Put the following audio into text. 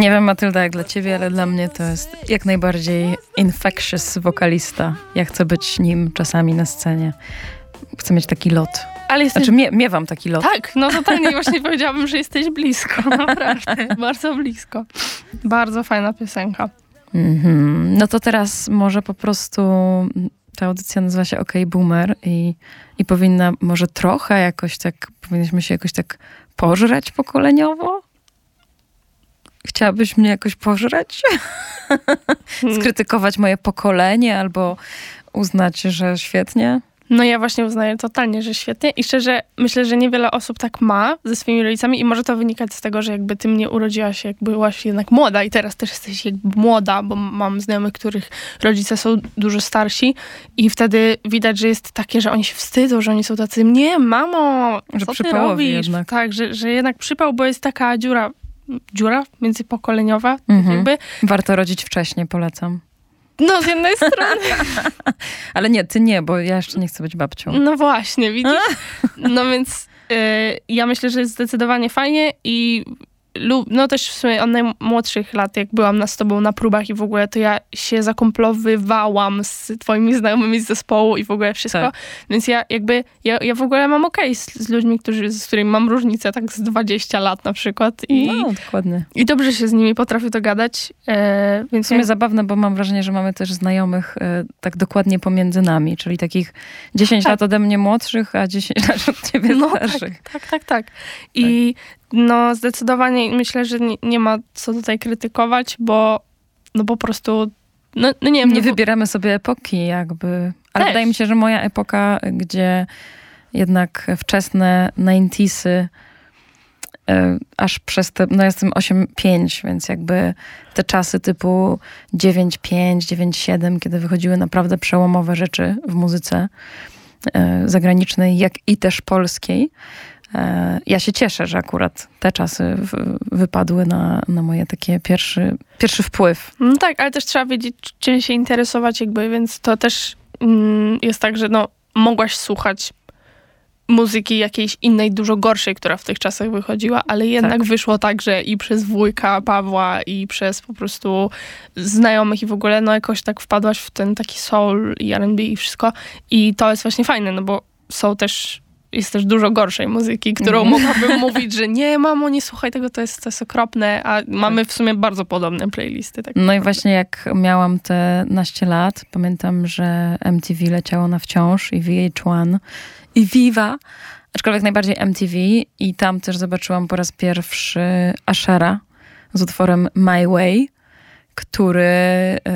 Nie wiem, Matylda, jak dla ciebie, ale dla mnie to jest jak najbardziej infectious wokalista. Ja chcę być nim czasami na scenie. Chcę mieć taki lot. Ale jesteś... Znaczy, miewam taki lot. Tak, no totalnie właśnie powiedziałabym, że jesteś blisko. Naprawdę, bardzo blisko. Bardzo fajna piosenka. No to teraz może po prostu ta audycja nazywa się OK Boomer i powinna może trochę jakoś tak, powinniśmy się jakoś tak pożreć pokoleniowo? Chciałabyś mnie jakoś pożreć? Skrytykować moje pokolenie albo uznać, że świetnie? No ja właśnie uznaję totalnie, że świetnie i szczerze myślę, że niewiele osób tak ma ze swoimi rodzicami i może to wynikać z tego, że jakby ty mnie urodziłaś, jak byłaś jednak młoda i teraz też jesteś jakby młoda, bo mam znajomych, których rodzice są dużo starsi i wtedy widać, że jest takie, że oni się wstydzą, że oni są tacy, nie mamo, że co ty robisz? Jednak. Tak, że jednak przypał, bo jest taka dziura międzypokoleniowa. Jakby. Warto rodzić wcześniej, polecam. No, z jednej strony. Ale nie, ty nie, bo ja jeszcze nie chcę być babcią. No właśnie, widzisz? No więc ja myślę, że jest zdecydowanie fajnie i no też w sumie od najmłodszych lat, jak byłam z tobą na próbach i w ogóle, to ja się zakomplowywałam z twoimi znajomymi z zespołu i w ogóle wszystko. Tak. Więc ja jakby, ja w ogóle mam okej z ludźmi, z którymi mam różnicę tak z 20 lat na przykład. No, dokładnie. I dobrze się z nimi potrafię dogadać. Więc w sumie zabawne, bo mam wrażenie, że mamy też znajomych tak dokładnie pomiędzy nami, czyli takich 10 lat ode mnie młodszych, a 10 lat od ciebie starszych. Tak. I no zdecydowanie myślę, że nie ma co tutaj krytykować, bo no po prostu no nie wiem. Nie wybieramy sobie epoki jakby. Ale wydaje mi się, że moja epoka, gdzie jednak wczesne 90'sy aż przez te, no jestem 8-5, więc jakby te czasy typu 9-5, 9-7, kiedy wychodziły naprawdę przełomowe rzeczy w muzyce zagranicznej, jak i też polskiej. Ja się cieszę, że akurat te czasy wypadły na moje takie pierwszy wpływ. No tak, ale też trzeba wiedzieć, czym się interesować jakby, więc to też jest tak, że no mogłaś słuchać muzyki jakiejś innej, dużo gorszej, która w tych czasach wychodziła, ale jednak wyszło tak, że i przez wujka Pawła i przez po prostu znajomych i w ogóle, no jakoś tak wpadłaś w ten taki soul i R&B i wszystko i to jest właśnie fajne, no bo jest też dużo gorszej muzyki, którą mogłabym mówić, że nie, mamo, nie słuchaj tego, to jest okropne, a mamy w sumie bardzo podobne playlisty. Tak. No i właśnie jak miałam te naście lat, pamiętam, że MTV leciało na Wciąż i VH1 i Viva, aczkolwiek najbardziej MTV i tam też zobaczyłam po raz pierwszy Ushera z utworem My Way, który